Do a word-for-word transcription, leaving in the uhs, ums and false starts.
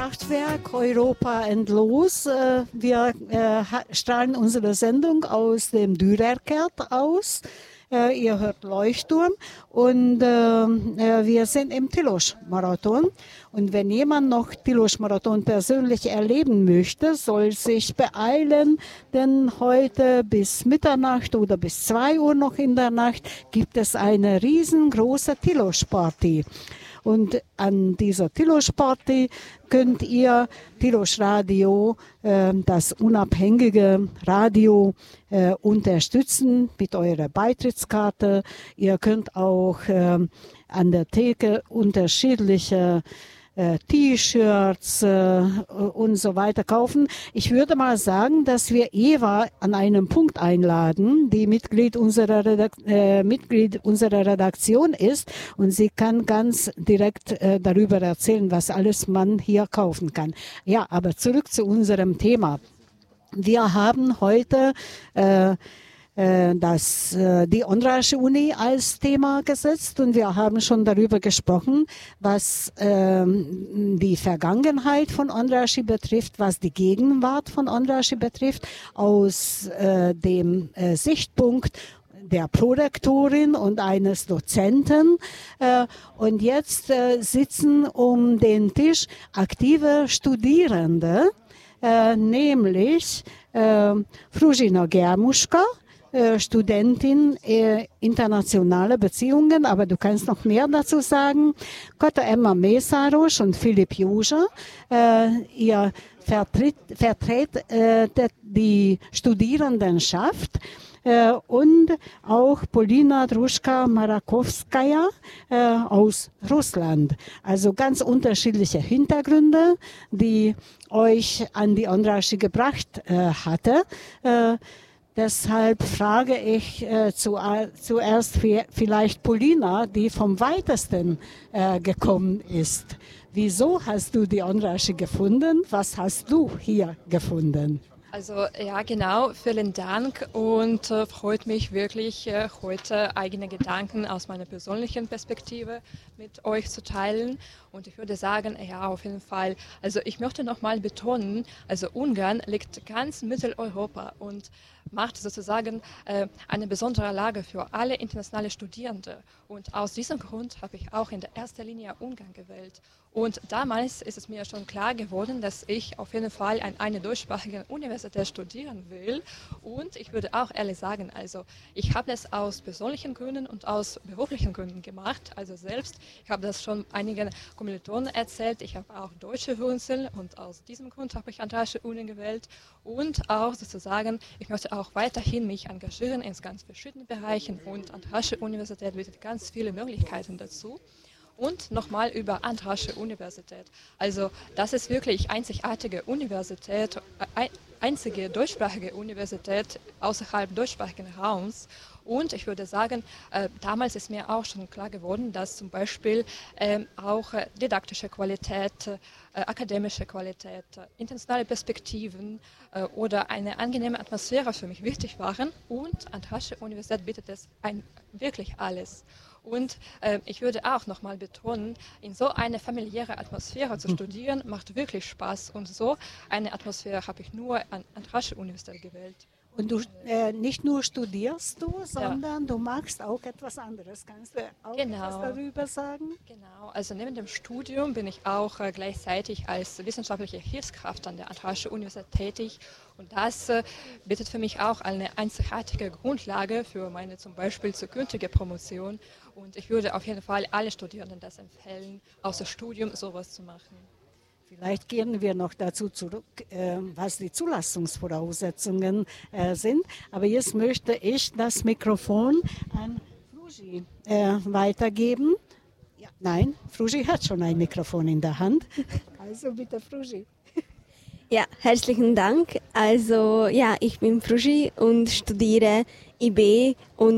Kraftwerk Europa Endlos. Äh, wir äh, strahlen unsere Sendung aus dem Dürerkert aus. Äh, ihr hört Leuchtturm und äh, äh, wir sind im Tilosch-Marathon. Und wenn jemand noch Tilosch-Marathon persönlich erleben möchte, soll sich beeilen, denn heute bis Mitternacht oder bis zwei Uhr noch in der Nacht gibt es eine riesengroße Tilosch-Party. Und an dieser Tilosch-Party könnt ihr Tilosch Radio, äh, das unabhängige Radio, äh, unterstützen mit eurer Beitrittskarte. Ihr könnt auch äh, an der Theke unterschiedliche äh, T-Shirts äh, und so weiter kaufen. Ich würde mal sagen, dass wir Eva an einem Punkt einladen, die Mitglied unserer, Redak äh, Mitglied unserer Redaktion ist, und sie kann ganz direkt äh, darüber erzählen, was alles man hier kaufen kann. Ja, aber zurück zu unserem Thema. Wir haben heute äh, Das, die Ondrasche Uni als Thema gesetzt, und wir haben schon darüber gesprochen, was äh, die Vergangenheit von Ondrasche betrifft, was die Gegenwart von Ondrasche betrifft, aus äh, dem äh, Sichtpunkt der Prorektorin und eines Dozenten. Äh, und jetzt äh, sitzen um den Tisch aktive Studierende, äh, nämlich äh, Fruzsina Germuschka, Studentin äh, internationale Beziehungen, aber du kannst noch mehr dazu sagen. Kata Emma Mesaros und Philipp Juja, äh, ihr vertritt, vertritt äh, die Studierendenschaft, äh, und auch Polina Druschka-Marakowskaja äh, aus Russland. Also ganz unterschiedliche Hintergründe, die euch an die Ondrasche gebracht äh, hatte. Äh, Deshalb frage ich äh, zu, äh, zuerst vielleicht Polina, die vom weitesten äh, gekommen ist. Wieso hast du die Ondrasche gefunden? Was hast du hier gefunden? Also ja, genau, vielen Dank, und äh, freut mich wirklich, äh, heute eigene Gedanken aus meiner persönlichen Perspektive mit euch zu teilen. Und ich würde sagen, ja, auf jeden Fall, also ich möchte nochmal betonen, also Ungarn liegt ganz in Mitteleuropa und macht sozusagen äh, eine besondere Lage für alle internationale Studierende. Und aus diesem Grund habe ich auch in der ersten Linie Ungarn gewählt. Und damals ist es mir schon klar geworden, dass ich auf jeden Fall an einer deutschsprachigen Universität studieren will. Und ich würde auch ehrlich sagen, also ich habe das aus persönlichen Gründen und aus beruflichen Gründen gemacht. Also selbst, ich habe das schon einigen Kommilitonen erzählt, ich habe auch deutsche Wurzeln, und aus diesem Grund habe ich Ondrasche Uni gewählt. Und auch sozusagen, ich möchte auch weiterhin mich engagieren in ganz verschiedenen Bereichen, und Ondrasche Universität bietet ganz viele Möglichkeiten dazu. Und nochmal über Ondrasche Universität. Also das ist wirklich einzigartige Universität, einzige deutschsprachige Universität außerhalb deutschsprachigen Raums. Und ich würde sagen, äh, damals ist mir auch schon klar geworden, dass zum Beispiel äh, auch äh, didaktische Qualität, äh, akademische Qualität, äh, internationale Perspektiven äh, oder eine angenehme Atmosphäre für mich wichtig waren. Und Ondrasche Universität bietet es ein, wirklich alles. Und äh, ich würde auch nochmal betonen, in so eine familiäre Atmosphäre zu studieren, macht wirklich Spaß. Und so eine Atmosphäre habe ich nur an Ondrasche Universität gewählt. Und du äh, nicht nur studierst du, sondern ja. du machst auch etwas anderes. Kannst du auch genau. etwas darüber sagen? Genau, also neben dem Studium bin ich auch äh, gleichzeitig als wissenschaftliche Hilfskraft an der Ondrasche Universität tätig. Und das äh, bietet für mich auch eine einzigartige Grundlage für meine zum Beispiel zukünftige Promotion. Und ich würde auf jeden Fall alle Studierenden das empfehlen, außer Studium sowas zu machen. Vielleicht gehen wir noch dazu zurück, äh, was die Zulassungsvoraussetzungen äh, sind. Aber jetzt möchte ich das Mikrofon an Fruzsi äh, weitergeben. Ja, nein, Fruzsi hat schon ein Mikrofon in der Hand. Also bitte, Fruzsi. Ja, herzlichen Dank. Also ja, ich bin Fruzsi und studiere I B und